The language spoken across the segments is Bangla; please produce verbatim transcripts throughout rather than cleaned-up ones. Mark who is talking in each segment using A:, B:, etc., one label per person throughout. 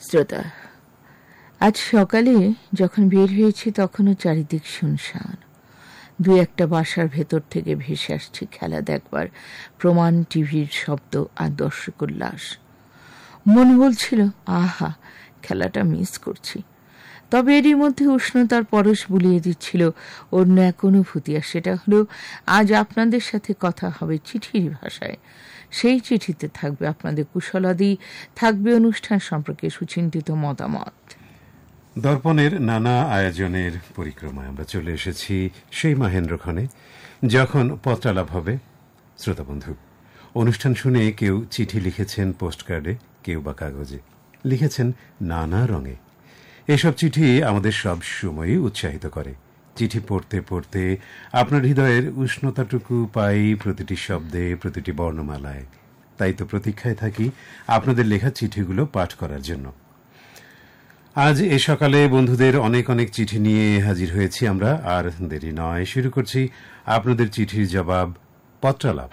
A: শ্রোতা, আজ সকালে যখন বের হয়েছি তখনও চারিদিক শুনশান। দু একটা বাসার ভেতর থেকে ভেসে আসছে খেলা দেখবার প্রমাণ টিভির শব্দ আর দর্শক উল্লাস। মন বলছিল, আহা, খেলাটা মিস করছি। তবে এরই মধ্যে উষ্ণতার পরশ বুলিয়ে দিচ্ছিল অন্য এক অনুভূতি, আর সেটা হলো আজ আপনাদের সাথে কথা হবে চিঠির ভাষায়। সেই চিঠিতে থাকবে আপনাদের কুশলাদি, থাকবে অনুষ্ঠান সম্পর্কে সুচিন্তিত মতামত।
B: দর্পণের নানা আয়োজনের পরিক্রমায় আমরা চলে এসেছি সেই মহেন্দ্রক্ষণে যখন পত্রালাপ হবে। শ্রোতা বন্ধু, অনুষ্ঠান শুনে কেউ চিঠি লিখেছেন পোস্টকার্ডে, কেউ বা কাগজে, লিখেছেন নানা রঙে। এসব চিঠি আমাদের সব সময়ই উৎসাহিত করে। চিঠি পড়তে পড়তে আপনার হৃদয়ের উষ্ণতাটুকু পাই প্রতিটি শব্দে, প্রতিটি বর্ণমালায়। তাই তো প্রতীক্ষায় থাকি আপনাদের লেখা চিঠিগুলো পাঠ করার জন্য। আজ এ সকালে বন্ধুদের অনেক অনেক চিঠি নিয়ে হাজির হয়েছি আমরা। আর দেরি নয়, শুরু করছি আপনাদের চিঠির জবাব, পত্রালাপ।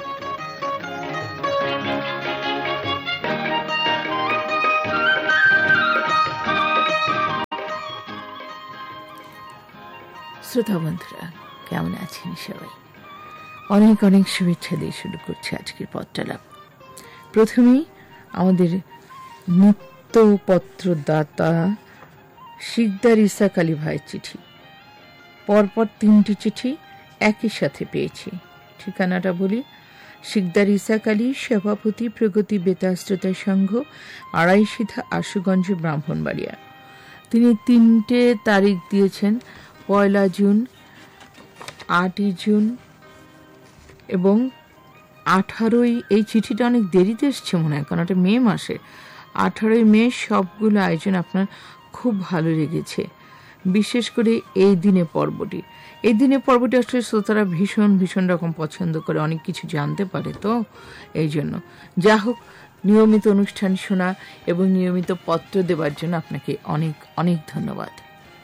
A: শ্রোতা বন্ধুরা, কেমন আছেন সবাই? অনেক অনেক শুভেচ্ছা দিয়ে শুরু করছি আজকের পত্রালাপ। প্রথমেই আমাদের নিত্য পত্রদাতা শিকদার ইসাক আলী ভাইয়ের চিঠি। পরপর তিনটি চিঠি একই সাথে পেয়েছি। ঠিকানাটা বলি: শিকদার ইসাক আলী, সভাপতি, প্রগতি বেতার শ্রোতা সংঘ, আড়াইশিধা, আশুগঞ্জ, ব্রাহ্মণবাড়িয়া। তিনি তিনটে তারিখ দিয়েছেন: পয়লা জুন, আটই জুন এবং আঠারোই। এই চিঠিটা অনেক দেরিতে এসছে মনে হয়, কারণ এটা মে মাসে। আঠারোই মে। সবগুলো আয়োজন আপনার খুব ভালো লেগেছে, বিশেষ করে এই দিনে পর্বটি। এই দিনে পর্বটি আসলে শ্রোতারা ভীষণ ভীষণ রকম পছন্দ করে, অনেক কিছু জানতে পারে, তো এই জন্য। যা হোক, নিয়মিত অনুষ্ঠান শোনা এবং নিয়মিত পত্র দেওয়ার জন্য আপনাকে অনেক অনেক ধন্যবাদ।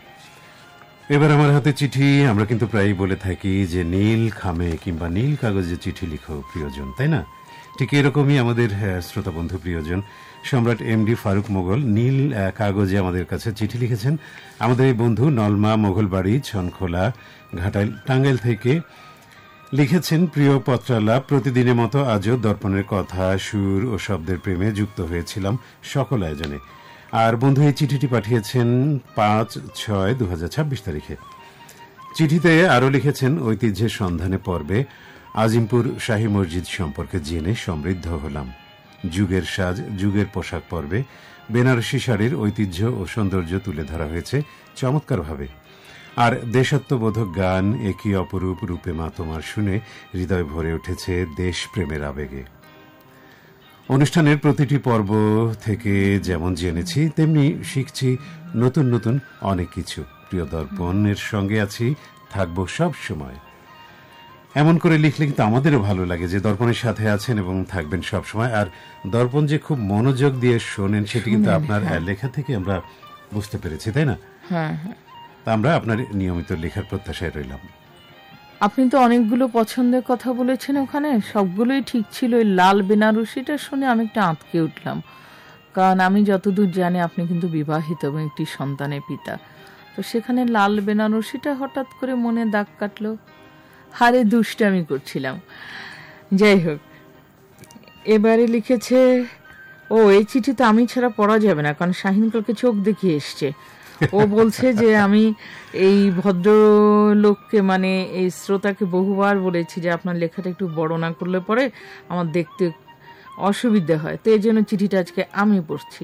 B: এবার আমার হাতে চিঠি। আমরা কিন্তু প্রায়ই বলে থাকি যে নীল খামে কিংবা নীল কাগজে চিঠি লিখো প্রিয়জন, তাই না? ঠিক এরকমই আমাদের শ্রোতা বন্ধু প্রিয়জন সম্রাট এম ডি ফারুক মোগল নীল কাগজে আমাদের কাছে চিঠি লিখেছেন। আমাদের এই বন্ধু নলমা মোগলবাড়ি, ছনখোলা, ঘাটাইল, টাঙ্গাইল থেকে লিখেছেন, প্রিয় পত্রালাপ, প্রতিদিনের মতো আজও দর্পণের কথা, সুর ও শব্দের প্রেমে যুক্ত হয়েছিলাম সকল আয়োজনে। আর বন্ধু এই চিঠিটি পাঠিয়েছেন পাঁচ ছয় দু হাজার ছাব্বিশ তারিখে। চিঠিতে আরও লিখেছেন, ঐতিহ্যের সন্ধানে পর্বে আজিমপুর শাহী মসজিদ সম্পর্কে জেনে সমৃদ্ধ হলাম। যুগের সাজ, যুগের পোশাক পর্বে বেনারসি শাড়ির ঐতিহ্য ও সৌন্দর্য তুলে ধরা হয়েছে চমৎকারভাবে। আর দেশাত্মবোধক গান, একই অপরূপ রূপে মা তোমার শুনে হৃদয় ভরে উঠেছে দেশপ্রেমের আবেগে। অনুষ্ঠানের প্রতিটি পর্ব থেকে যেমন জেনেছি, তেমনি শিখছি নতুন নতুন অনেক কিছু। প্রিয় দর্পণের সঙ্গে আছি, থাকবো সব সময়। এমন করে লিখলে কিন্তু আমাদেরও ভালো লাগে যে দর্পণের সাথে আছেন এবং থাকবেন সব সময়। আর দর্পণ যে খুব মনোযোগ দিয়ে শোনেন, সেটি কিন্তু আপনার লেখা থেকে আমরা বুঝতে পেরেছি, তাই না?
A: হ্যাঁ হ্যাঁ।
B: তা আমরা আপনার নিয়মিত লেখার প্রত্যাশায় রইলাম।
A: আপনি তো অনেকগুলো পছন্দের কথা বলেছেন ওখানে, সবগুলোই ঠিক ছিল। ওই লাল বেনারসিটা শুনে আমি একটা আঁতকে উঠলাম, কারণ আমি যতদূর জানি আপনি কিন্তু বিবাহিত এবং একটি সন্তানের পিতা। তো সেখানে লাল বেনারসিটা হঠাৎ করে মনে দাগ কাটলো। হারে দুষ্টামি করছিলাম। যাই হোক, এবারে লিখেছে, ও এই চিঠি তো আমি ছাড়া পড়া যাবে না, কারণ শাহিন কালকে চোখ দেখিয়ে এসছে। ও বলছে যে আমি এই ভদ্রলোককে, মানে এই শ্রোতাকে বহুবার বলেছি যে আপনার লেখাটা একটু বড় না করলে পরে আমার দেখতে অসুবিধা হয়, তো এই জন্য চিঠিটা আজকে আমি পড়ছি।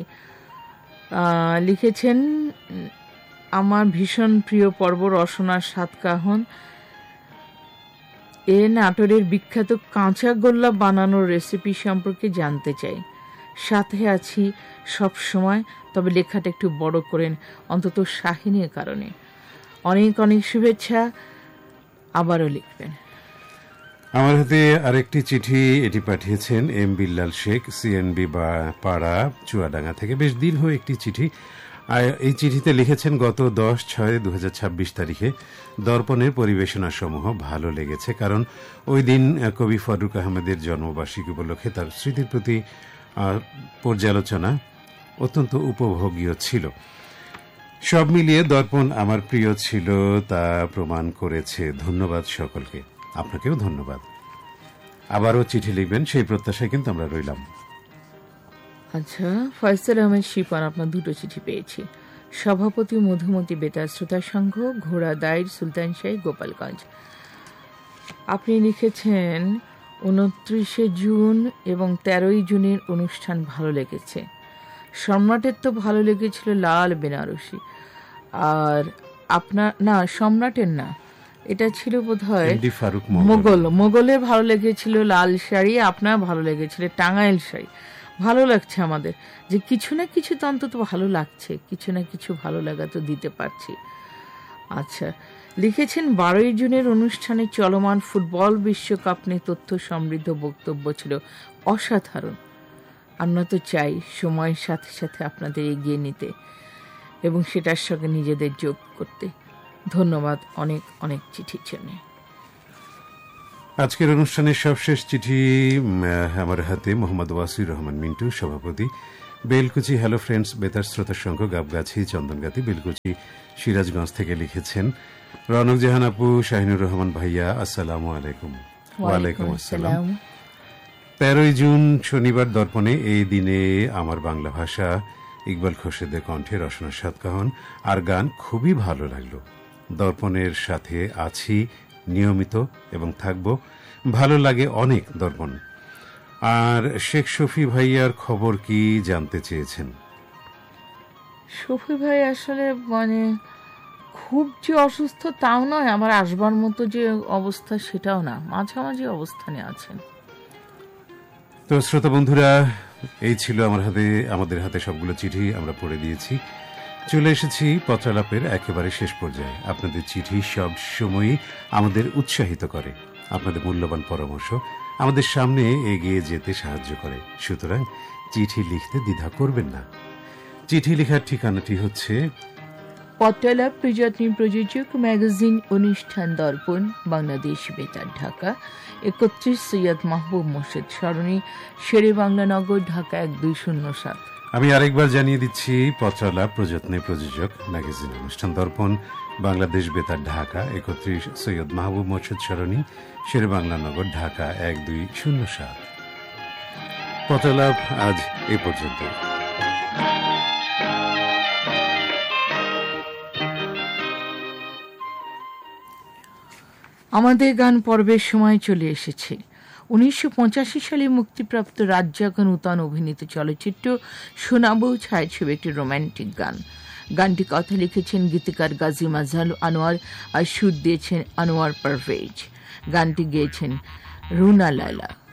A: লিখেছেন, আমার ভীষণ প্রিয় পর্ব রসনার সাতকাহন এ নাটোরের বিখ্যাত কাঁচা গোল্লা বানানোর রেসিপি সম্পর্কে জানতে চাই। সাথে আছি সব সময়, তবে লেখাটা একটু বড় করেন, অন্তত শাহিনের কারণে। অনেক অনেক শুভেচ্ছা, আবারও লিখবেন।
B: আমার হাতে আরেকটি চিঠি। এটি পাঠিয়েছেন এম বিল্লাল শেখ, সিএনবি বা পাড়া, চুয়াডাঙ্গা থেকে। বেশ দীর্ঘ একটি চিঠি। এই চিঠিতে লিখেছেন, গত দশ ছয় দু হাজার ছাব্বিশ তারিখে দর্পণের পরিবেশনা সমূহ ভালো লেগেছে, কারণ ওই দিন কবি ফারুক আহমেদের জন্মবার্ষিকী উপলক্ষে তার স্মৃতির প্রতি পর্যালোচনা অত্যন্ত উপভোগ্য ছিল। সব মিলিয়ে দর্পণ আমার প্রিয় ছিল, তা প্রমাণ করেছে। ধন্যবাদ সকলকে, আপনাকেও ধন্যবাদ। আবারও চিঠি লিখবেন সেই প্রত্যাশায় কিন্তু আমরা রইলাম।
A: আচ্ছা, ফয়সাল আহমেদ শিপন, আপনার দুটো চিঠি পেয়েছি। সভাপতি মধুমতি বেতার শ্রোতা সংঘ, ঘোড়া দায়ের, সুলতানশাহী, গোপালগঞ্জ। আপনি লিখেছেন উনত্রিশে জুন এবং তেরোই জুনের অনুষ্ঠান ভালো লেগেছে। সম্রাটের তো ভালো লেগেছিল লাল বেনারসি, আর আপনার না, সম্রাটের না, এটা ছিল বোধহয় মোগল, মোগলের ভালো লেগেছিল লাল শাড়ি, আপনার ভালো লেগেছিল টাঙ্গাইল শাড়ি। ভালো লাগছে আমাদের যে কিছু না কিছু তো অন্তত ভালো লাগছে, কিছু না কিছু ভালো লাগা তো দিতে পারছি। আচ্ছা, লিখেছেন বারোই জুনের অনুষ্ঠানে চলমান ফুটবল বিশ্বকাপ নিয়ে তথ্য সমৃদ্ধ বক্তব্য ছিল অসাধারণ। আমরা তো চাই সময়ের সাথে সাথে আপনাদের এগিয়ে নিতে এবং সেটার সঙ্গে নিজেদের যোগ করতে। ধন্যবাদ অনেক অনেক চিঠির জন্য।
B: আজকের অনুষ্ঠানের সবশেষ চিঠি আমার হাতে। মোহাম্মদ ওয়াসির রহমান মিন্টু, সভাপতি, বেলকুচি। হ্যালো ফ্রেন্ডস, বেতার শ্রোতা সংঘ, গাবগাছি, চন্দনগাতি, বেলকুচি, সিরাজগঞ্জ থেকে লিখেছেন রনক জাহান আপু, শাহিনুর রহমান ভাইয়া, আসসালামু আলাইকুম। ওয়ালাইকুম আসসালাম। তেরোই জুন শনিবার দর্পণে এই দিনে আমার বাংলা ভাষা ইকবাল খোরশেদের কণ্ঠে রসনা সাতকাহন আর গান খুবই ভালো লাগলো। দর্পণের সাথে আছি নিয়মিত এবং থাকবো, ভালো লাগে অনেক দর্পণ। আর শেখ শফি ভাইয়ার খবর কি জানতে চেয়েছেন?
A: শফি ভাই আসলে মানে খুব যে অসুস্থ তাও নয়, আমার আসবার মতো যে অবস্থা সেটাও না, মাঝামাঝি অবস্থানে আছেন।
B: তো শ্রোতা বন্ধুরা, এই ছিল আমার হাতে, আমাদের হাতে সবগুলো চিঠি আমরা পড়ে দিয়েছি। চলে এসেছি পত্রালাপের একেবারে শেষ পর্যায়ে। আপনাদের চিঠি সব সময়ই আমাদের উৎসাহিত করে, আপনাদের মূল্যবান পরামর্শ আমাদের সামনে এগিয়ে যেতে সাহায্য করে। সুতরাং চিঠি লিখতে দ্বিধা করবেন না। চিঠি লেখার ঠিকানাটি হচ্ছে
A: পত্রালাপ, প্রযত্নী প্রযোজক, ম্যাগাজিন অনুষ্ঠান দর্পণ, বাংলাদেশ বেতার, ঢাকা, একত্রিশ সৈয়দ মাহবুব মোর্শেদ সরণি, শেরে বাংলা নগর, ঢাকা এক দুই শূন্য সাত।
B: আমি আরেকবার জানিয়ে দিচ্ছি, পত্রালাপ, প্রযত্নে প্রযোজক, ম্যাগাজিন অনুষ্ঠান দর্পণ, বাংলাদেশ বেতার, ঢাকা, একত্রিশ সৈয়দ মাহবুব মোর্শেদ সরণি, শেরে বাংলা নগর, ঢাকা এক দুই শূন্য সাত। পত্রালাপ আজ এ পর্যন্ত।
A: আমাদের গান পর্বের সময় চলে এসেছে। উনিশশো পঁচাশি সালে মুক্তিপ্রাপ্ত রাজ্জাক নূতন অভিনীত চলচ্চিত্র শোনাবো ছায়াছবি একটি রোম্যান্টিক গান। গানটি কথা লিখেছেন গীতিকার গাজী মাজহার আনোয়ার আর সুর দিয়েছেন আনোয়ার পারভেজ। গানটি গেয়েছেন রুনা লায়লা।